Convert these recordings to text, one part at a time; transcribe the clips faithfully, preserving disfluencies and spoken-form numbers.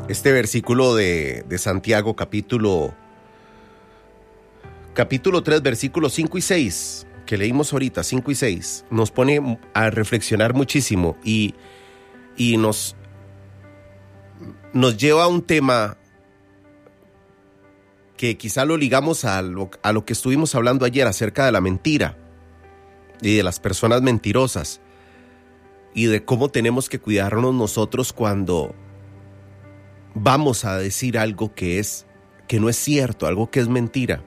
Este versículo de, de Santiago, capítulo, capítulo tres, versículos cinco y seis, que leímos ahorita, cinco y seis, nos pone a reflexionar muchísimo y, y nos, nos lleva a un tema que quizá lo ligamos a lo, a lo que estuvimos hablando ayer acerca de la mentira y de las personas mentirosas y de cómo tenemos que cuidarnos nosotros cuando vamos a decir algo que es, que no es cierto, algo que es mentira.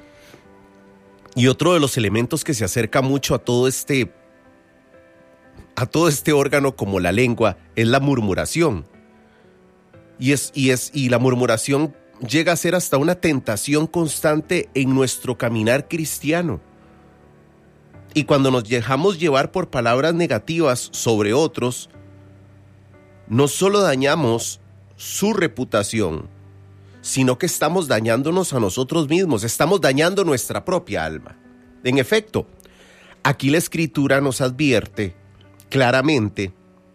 Y otro de los elementos que se acerca mucho a todo este, a todo este órgano como la lengua es la murmuración. Y es, y es, y la murmuración llega a ser hasta una tentación constante en nuestro caminar cristiano. Y cuando nos dejamos llevar por palabras negativas sobre otros, no solo dañamos su reputación, sino que estamos dañándonos a nosotros mismos, estamos dañando nuestra propia alma. En efecto, aquí la Escritura nos advierte claramente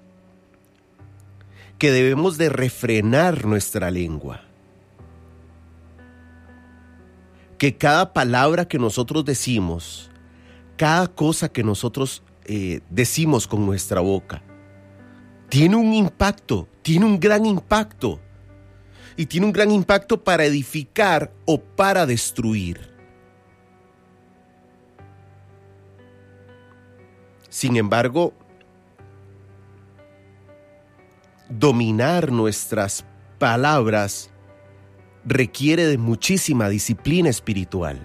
que debemos de refrenar nuestra lengua, que cada palabra que nosotros decimos, cada cosa que nosotros eh, decimos con nuestra boca, tiene un impacto, tiene un gran impacto. Y tiene un gran impacto para edificar o para destruir. Sin embargo, dominar nuestras palabras requiere de muchísima disciplina espiritual.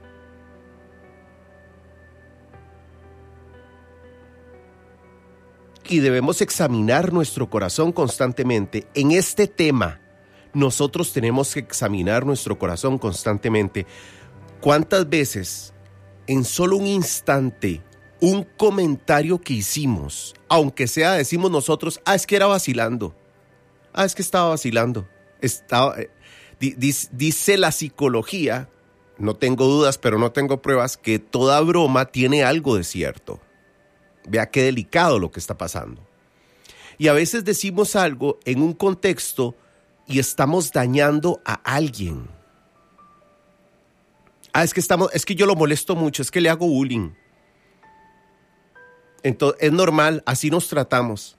Y debemos examinar nuestro corazón constantemente. En este tema, nosotros tenemos que examinar nuestro corazón constantemente. ¿Cuántas veces, en solo un instante, un comentario que hicimos, aunque sea, decimos nosotros, ah, es que era vacilando, ah, es que estaba vacilando, estaba, eh, di, di, dice la psicología, no tengo dudas, pero no tengo pruebas, que toda broma tiene algo de cierto. Vea qué delicado lo que está pasando. Y a veces decimos algo en un contexto y estamos dañando a alguien. Ah, es que estamos, es que yo lo molesto mucho, es que le hago bullying. Entonces, es normal, así nos tratamos.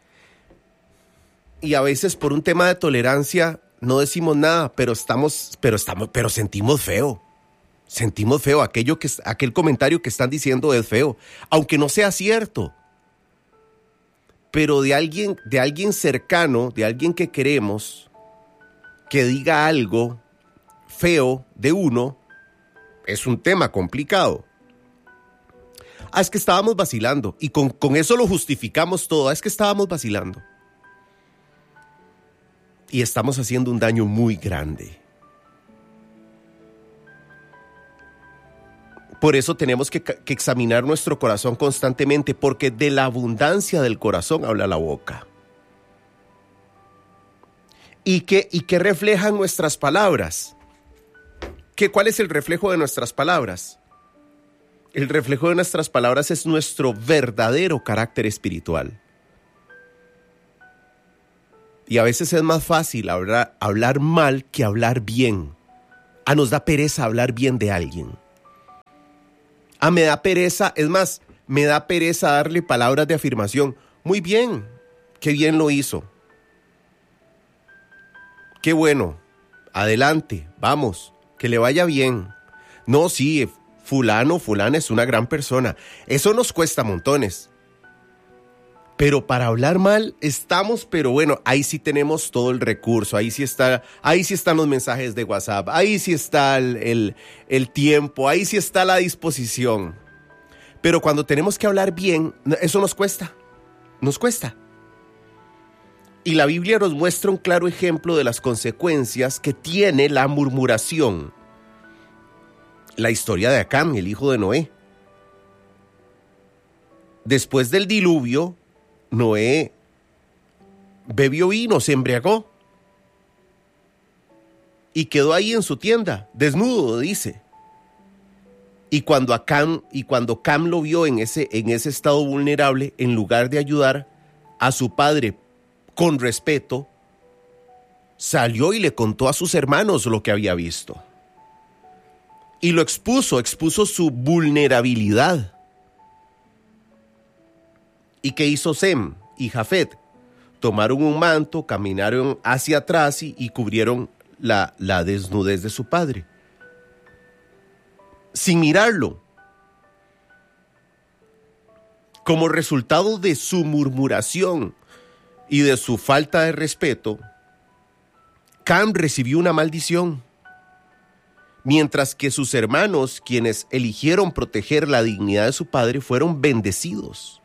Y a veces por un tema de tolerancia no decimos nada, pero estamos, pero estamos, pero sentimos feo. Sentimos feo, aquello que, aquel comentario que están diciendo es feo, aunque no sea cierto. Pero de alguien, de alguien cercano, de alguien que queremos, que diga algo feo de uno, es un tema complicado. Ah, es que estábamos vacilando, y con, con eso lo justificamos todo, ah, es que estábamos vacilando. Y estamos haciendo un daño muy grande. Por eso tenemos que, que examinar nuestro corazón constantemente, porque de la abundancia del corazón habla la boca. ¿Y qué, y qué reflejan nuestras palabras? ¿Qué, ¿Cuál es el reflejo de nuestras palabras? El reflejo de nuestras palabras es nuestro verdadero carácter espiritual. Y a veces es más fácil hablar, hablar mal que hablar bien. Ah, nos da pereza hablar bien de alguien. Ah, me da pereza, es más, me da pereza darle palabras de afirmación. Muy bien, qué bien lo hizo. Qué bueno, adelante, vamos, que le vaya bien. No, sí, fulano, fulana es una gran persona. Eso nos cuesta montones. Pero para hablar mal estamos, pero bueno, ahí sí tenemos todo el recurso, ahí sí está, ahí sí están los mensajes de WhatsApp, ahí sí está el, el, el tiempo, ahí sí está la disposición. Pero cuando tenemos que hablar bien, eso nos cuesta, nos cuesta. Y la Biblia nos muestra un claro ejemplo de las consecuencias que tiene la murmuración. La historia de Acán, el hijo de Noé. Después del diluvio, Noé bebió vino, se embriagó y quedó ahí en su tienda, desnudo, dice. Y cuando Acán, y cuando Cam lo vio en ese, en ese estado vulnerable, en lugar de ayudar a su padre con respeto, salió y le contó a sus hermanos lo que había visto. Y lo expuso, expuso su vulnerabilidad. ¿Y qué hizo Sem y Jafet? Tomaron un manto, caminaron hacia atrás y, y cubrieron la, la desnudez de su padre. Sin mirarlo. Como resultado de su murmuración y de su falta de respeto, Cam recibió una maldición, mientras que sus hermanos, quienes eligieron proteger la dignidad de su padre, fueron bendecidos.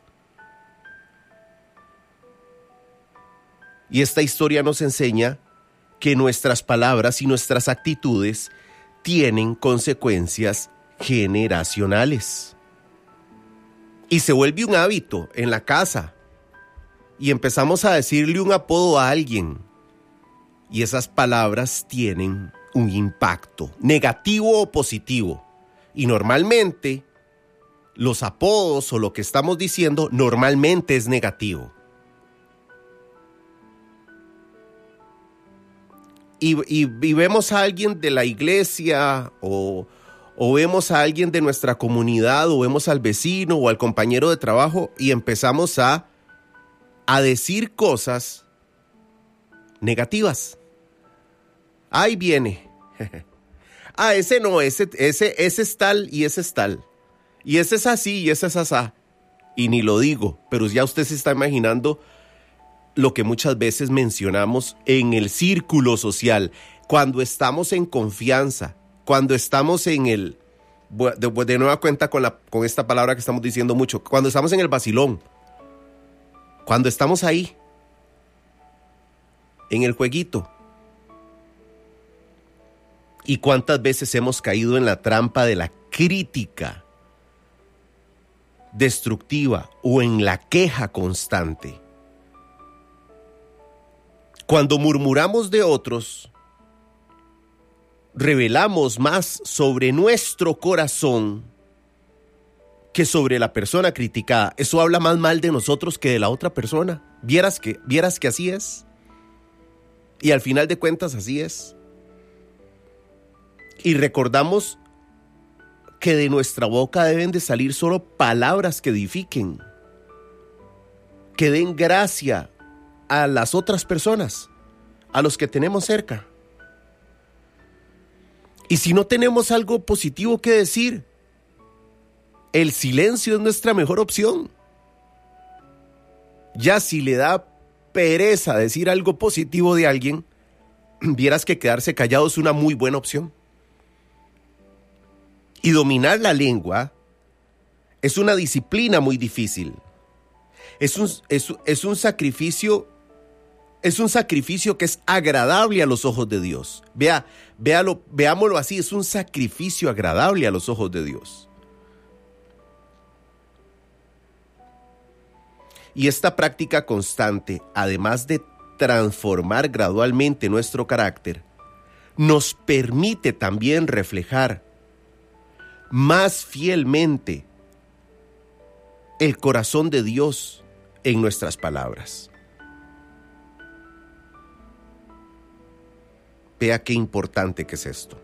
Y esta historia nos enseña que nuestras palabras y nuestras actitudes tienen consecuencias generacionales. Y se vuelve un hábito en la casa. Y empezamos a decirle un apodo a alguien. Y esas palabras tienen un impacto, negativo o positivo. Y normalmente, los apodos o lo que estamos diciendo normalmente es negativo. Y, y, y vemos a alguien de la iglesia o... o vemos a alguien de nuestra comunidad, o vemos al vecino o al compañero de trabajo y empezamos a, a decir cosas negativas. Ahí viene. Ah, ese no, ese, ese, ese es tal y ese es tal. Y ese es así y ese es asá. Y ni lo digo, pero ya usted se está imaginando lo que muchas veces mencionamos en el círculo social, cuando estamos en confianza. Cuando estamos en el, de, de nueva cuenta con, la, con esta palabra que estamos diciendo mucho, cuando estamos en el vacilón, cuando estamos ahí, en el jueguito. ¿Y cuántas veces hemos caído en la trampa de la crítica destructiva o en la queja constante? Cuando murmuramos de otros, revelamos más sobre nuestro corazón que sobre la persona criticada. Eso habla más mal de nosotros que de la otra persona. ¿Vieras que, vieras que así es? Y al final de cuentas así es. Y recordamos que de nuestra boca deben de salir solo palabras que edifiquen, que den gracia a las otras personas, a los que tenemos cerca. Y si no tenemos algo positivo que decir, el silencio es nuestra mejor opción. Ya si le da pereza decir algo positivo de alguien, vieras que quedarse callado es una muy buena opción. Y dominar la lengua es una disciplina muy difícil. Es un, es, es un sacrificio Es un sacrificio que es agradable a los ojos de Dios. Vea, véalo, veámoslo así, es un sacrificio agradable a los ojos de Dios. Y esta práctica constante, además de transformar gradualmente nuestro carácter, nos permite también reflejar más fielmente el corazón de Dios en nuestras palabras. Vea qué importante que es esto.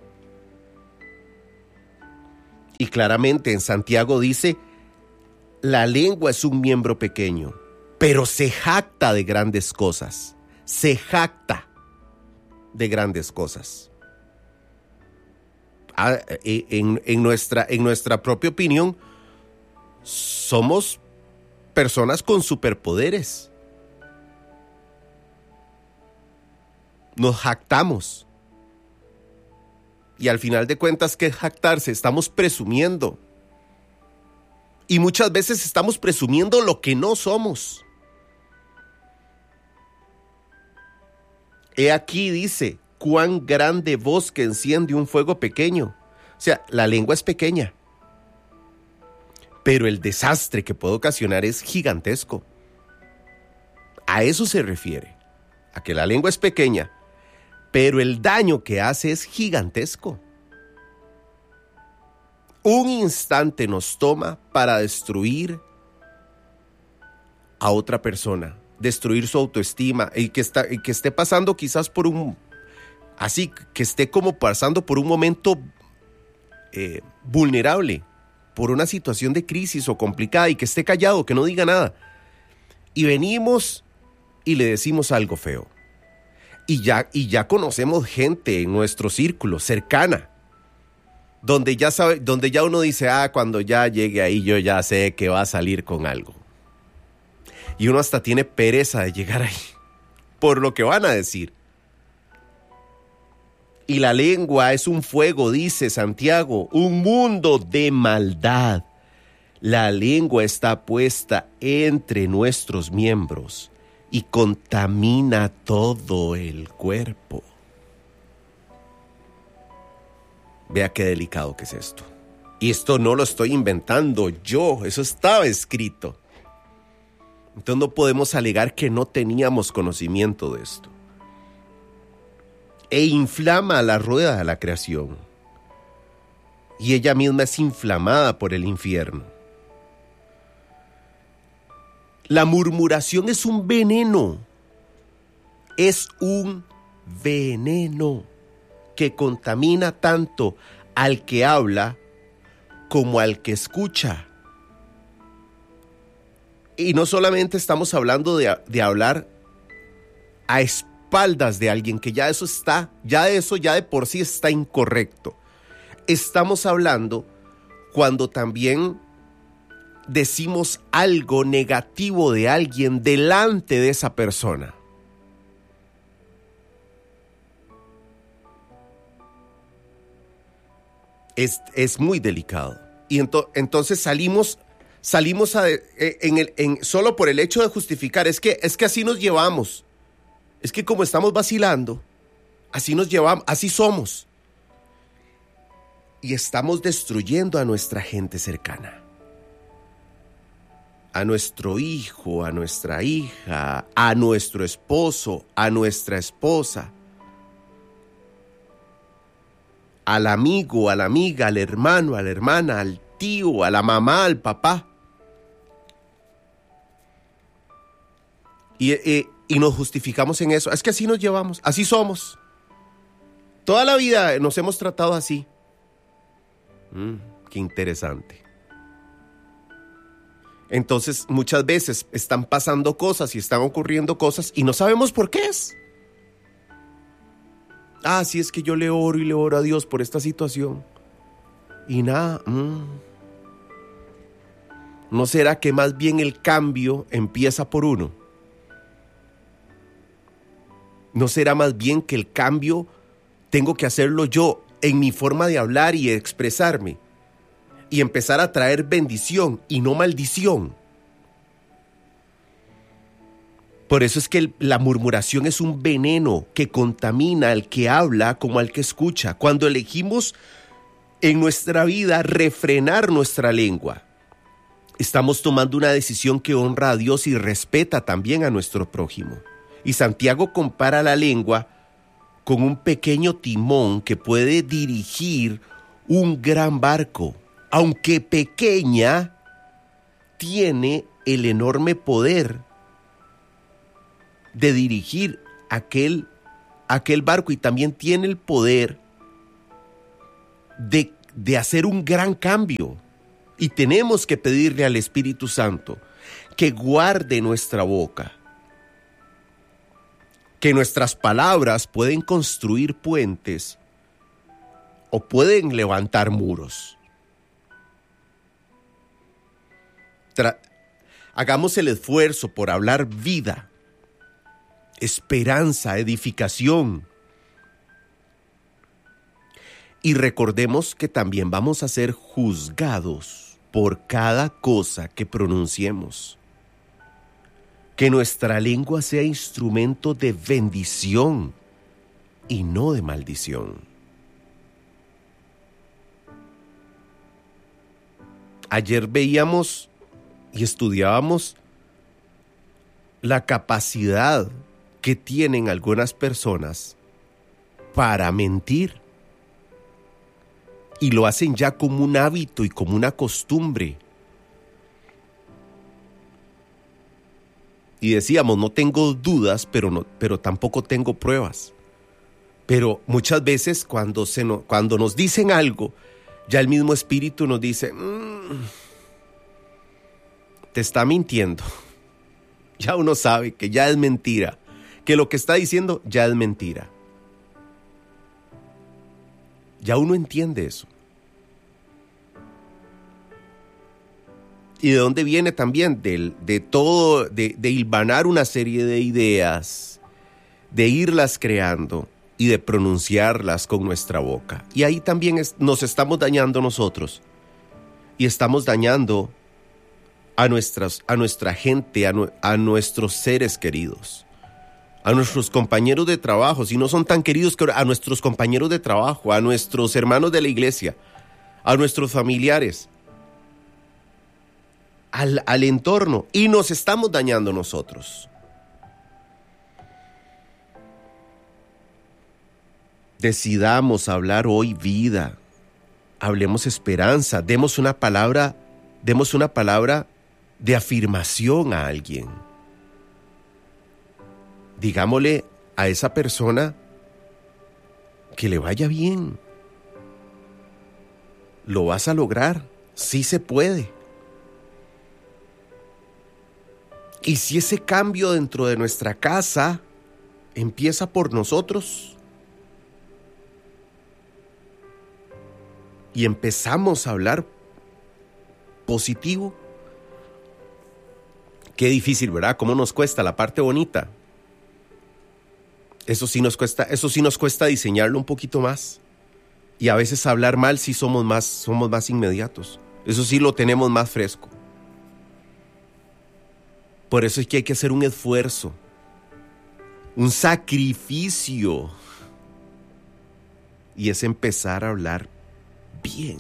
Y claramente en Santiago dice, la lengua es un miembro pequeño, pero se jacta de grandes cosas. Se jacta de grandes cosas. Ah, en, en, nuestra, en nuestra propia opinión, somos personas con superpoderes. Nos jactamos. Y al final de cuentas, ¿qué es jactarse? Estamos presumiendo. Y muchas veces estamos presumiendo lo que no somos. He aquí dice, cuán grande bosque enciende un fuego pequeño. O sea, la lengua es pequeña, pero el desastre que puede ocasionar es gigantesco. A eso se refiere, a que la lengua es pequeña, pero el daño que hace es gigantesco. Un instante nos toma para destruir a otra persona, destruir su autoestima y que, está, y que esté pasando quizás por un, así, que esté como pasando por un momento eh, vulnerable, por una situación de crisis o complicada y que esté callado, que no diga nada. Y venimos y le decimos algo feo. Y ya, y ya conocemos gente en nuestro círculo cercana, donde ya sabe, donde ya uno dice, ah, cuando ya llegue ahí yo ya sé que va a salir con algo. Y uno hasta tiene pereza de llegar ahí, por lo que van a decir. Y la lengua es un fuego, dice Santiago, un mundo de maldad. La lengua está puesta entre nuestros miembros y contamina todo el cuerpo. Vea qué delicado que es esto. Y esto no lo estoy inventando yo, eso estaba escrito. Entonces no podemos alegar que no teníamos conocimiento de esto. E inflama la rueda de la creación. Y ella misma es inflamada por el infierno. La murmuración es un veneno. Es un veneno que contamina tanto al que habla como al que escucha. Y no solamente estamos hablando de, de hablar a espaldas de alguien, que ya eso está, ya eso ya de por sí está incorrecto. Estamos hablando cuando también decimos algo negativo de alguien delante de esa persona. Es, es muy delicado. Y ento, entonces salimos... Salimos a, en el, en, solo por el hecho de justificar, es que, es que así nos llevamos, es que como estamos vacilando, así nos llevamos, así somos. Y estamos destruyendo a nuestra gente cercana, a nuestro hijo, a nuestra hija, a nuestro esposo, a nuestra esposa, al amigo, a la amiga, al hermano, a la hermana, al tío, a la mamá, al papá. Y, y, y nos justificamos en eso. Es que así nos llevamos, así somos. Toda la vida nos hemos tratado así. Mm, qué interesante. Entonces, muchas veces están pasando cosas y están ocurriendo cosas y no sabemos por qué es. Ah, sí, es que yo le oro y le oro a Dios por esta situación. Y nada. Mm. ¿No será que más bien el cambio empieza por uno? ¿No será más bien que el cambio tengo que hacerlo yo en mi forma de hablar y expresarme? Y empezar a traer bendición y no maldición. Por eso es que el, la murmuración es un veneno que contamina al que habla como al que escucha. Cuando elegimos en nuestra vida refrenar nuestra lengua, estamos tomando una decisión que honra a Dios y respeta también a nuestro prójimo. Y Santiago compara la lengua con un pequeño timón que puede dirigir un gran barco. Aunque pequeña, tiene el enorme poder de dirigir aquel, aquel barco y también tiene el poder de, de hacer un gran cambio. Y tenemos que pedirle al Espíritu Santo que guarde nuestra boca, que nuestras palabras pueden construir puentes o pueden levantar muros. Tra- Hagamos el esfuerzo por hablar vida, esperanza, edificación. Y recordemos que también vamos a ser juzgados por cada cosa que pronunciemos. Que nuestra lengua sea instrumento de bendición y no de maldición. Ayer veíamos y estudiábamos la capacidad que tienen algunas personas para mentir. Y lo hacen ya como un hábito y como una costumbre. Y decíamos, no tengo dudas, pero, no, pero tampoco tengo pruebas. Pero muchas veces cuando, se no, cuando nos dicen algo, ya el mismo Espíritu nos dice, mmm, te está mintiendo. Ya uno sabe que ya es mentira, que lo que está diciendo ya es mentira. Ya uno entiende eso. ¿Y de dónde viene también? De, de todo, de, de hilvanar una serie de ideas, de irlas creando y de pronunciarlas con nuestra boca. Y ahí también es, nos estamos dañando nosotros. Y estamos dañando a, nuestras, a nuestra gente, a, a nuestros seres queridos, a nuestros compañeros de trabajo, si no son tan queridos, que a nuestros compañeros de trabajo, a nuestros hermanos de la iglesia, a nuestros familiares. Al, al entorno, y nos estamos dañando nosotros. Decidamos hablar hoy vida, hablemos esperanza, demos una palabra, demos una palabra de afirmación a alguien. Digámosle a esa persona que le vaya bien. Lo vas a lograr, sí se puede. Y si ese cambio dentro de nuestra casa empieza por nosotros y empezamos a hablar positivo, qué difícil, ¿verdad? ¿Cómo nos cuesta la parte bonita? Eso sí nos cuesta, eso sí nos cuesta diseñarlo un poquito más. Y a veces hablar mal sí somos más, somos más inmediatos. Eso sí lo tenemos más fresco. Por eso es que hay que hacer un esfuerzo, un sacrificio, y es empezar a hablar bien.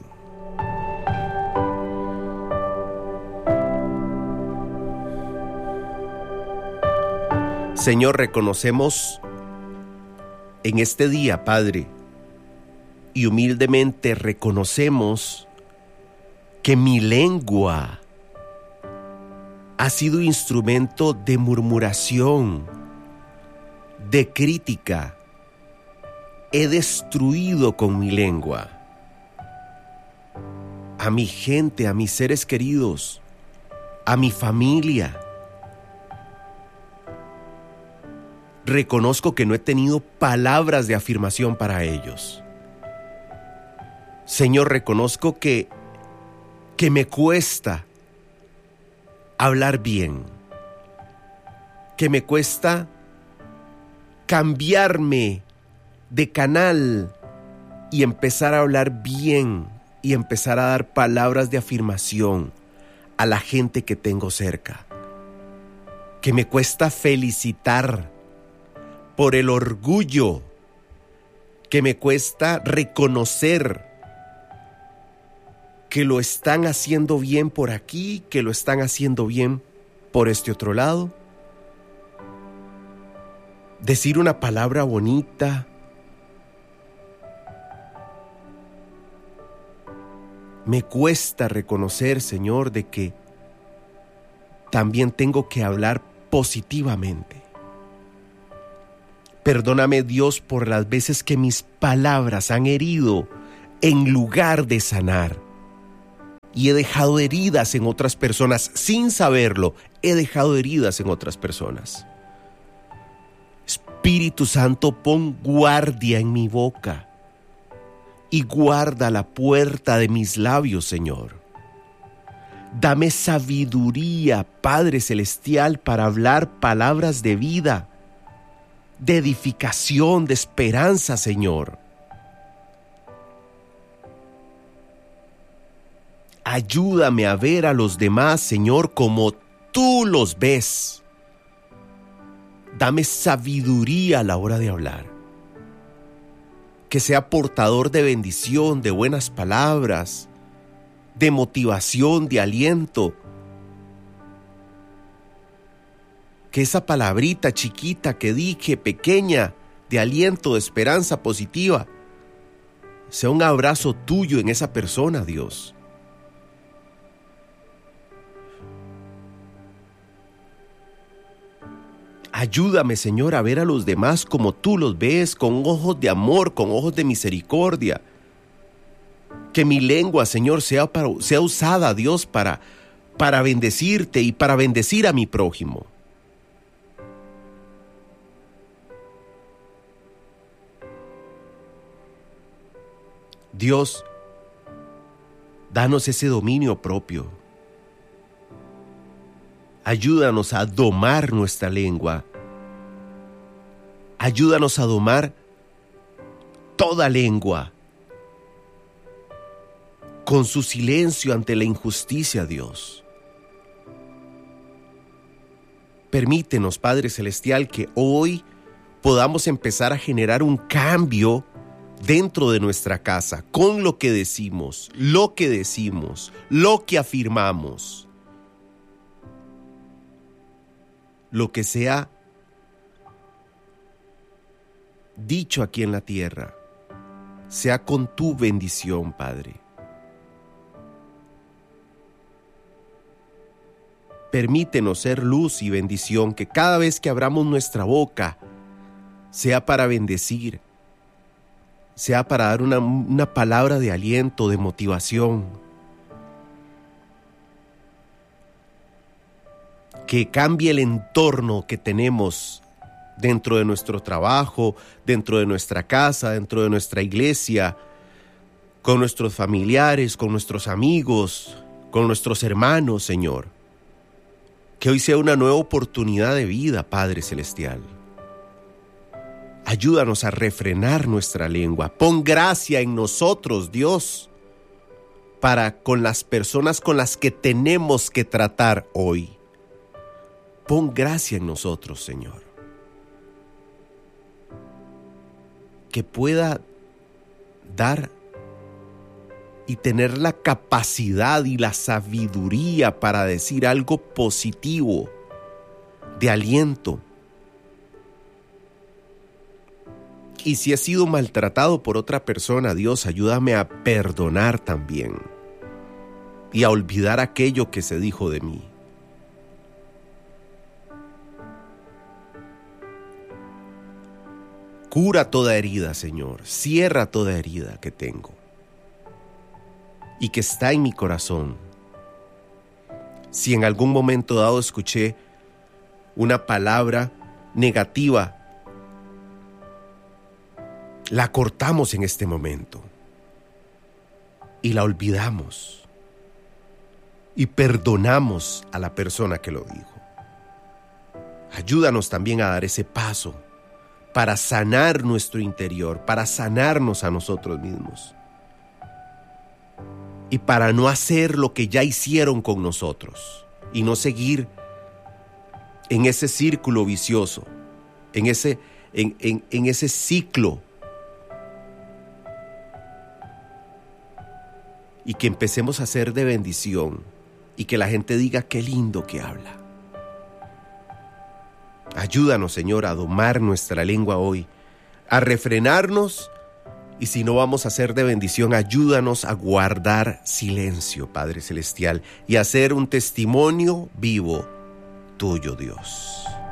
Señor, reconocemos en este día, Padre, y humildemente reconocemos que mi lengua ha sido instrumento de murmuración, de crítica. He destruido con mi lengua a mi gente, a mis seres queridos, a mi familia. Reconozco que no he tenido palabras de afirmación para ellos. Señor, reconozco que, que me cuesta hablar bien, que me cuesta cambiarme de canal y empezar a hablar bien y empezar a dar palabras de afirmación a la gente que tengo cerca, que me cuesta felicitar por el orgullo, que me cuesta reconocer que lo están haciendo bien por aquí, que lo están haciendo bien por este otro lado. Decir una palabra bonita. Me cuesta reconocer, Señor, de que también tengo que hablar positivamente. Perdóname, Dios, por las veces que mis palabras han herido en lugar de sanar. Y he dejado heridas en otras personas sin saberlo. He dejado heridas en otras personas. Espíritu Santo, pon guardia en mi boca y guarda la puerta de mis labios, Señor. Dame sabiduría, Padre Celestial, para hablar palabras de vida, de edificación, de esperanza, Señor. Ayúdame a ver a los demás, Señor, como tú los ves. Dame sabiduría a la hora de hablar. Que sea portador de bendición, de buenas palabras, de motivación, de aliento. Que esa palabrita chiquita que dije, pequeña, de aliento, de esperanza positiva, sea un abrazo tuyo en esa persona, Dios. Ayúdame, Señor, a ver a los demás como tú los ves, con ojos de amor, con ojos de misericordia. Que mi lengua, Señor, sea, para, sea usada, Dios, para, para bendecirte y para bendecir a mi prójimo. Dios, danos ese dominio propio. Ayúdanos a domar nuestra lengua. Ayúdanos a domar toda lengua con su silencio ante la injusticia, Dios. Permítenos, Padre Celestial, que hoy podamos empezar a generar un cambio dentro de nuestra casa, con lo que decimos, lo que decimos, lo que afirmamos. Lo que sea dicho aquí en la tierra, sea con tu bendición, Padre. Permítenos ser luz y bendición, que cada vez que abramos nuestra boca sea para bendecir, sea para dar una, una palabra de aliento, de motivación. Que cambie el entorno que tenemos dentro de nuestro trabajo, dentro de nuestra casa, dentro de nuestra iglesia, con nuestros familiares, con nuestros amigos, con nuestros hermanos, Señor. Que hoy sea una nueva oportunidad de vida, Padre Celestial. Ayúdanos a refrenar nuestra lengua. Pon gracia en nosotros, Dios, para con las personas con las que tenemos que tratar hoy. Pon gracia en nosotros, Señor. Que pueda dar y tener la capacidad y la sabiduría para decir algo positivo, de aliento. Y si he sido maltratado por otra persona, Dios, ayúdame a perdonar también y a olvidar aquello que se dijo de mí. Cura toda herida, Señor. Cierra toda herida que tengo y que está en mi corazón. Si en algún momento dado escuché una palabra negativa, la cortamos en este momento y la olvidamos y perdonamos a la persona que lo dijo. Ayúdanos también a dar ese paso para sanar nuestro interior, para sanarnos a nosotros mismos y para no hacer lo que ya hicieron con nosotros y no seguir en ese círculo vicioso, en ese, en, en, en ese ciclo, y que empecemos a ser de bendición y que la gente diga qué lindo que habla. Ayúdanos, Señor, a domar nuestra lengua hoy, a refrenarnos, y si no vamos a ser de bendición, ayúdanos a guardar silencio, Padre Celestial, y a ser un testimonio vivo tuyo, Dios.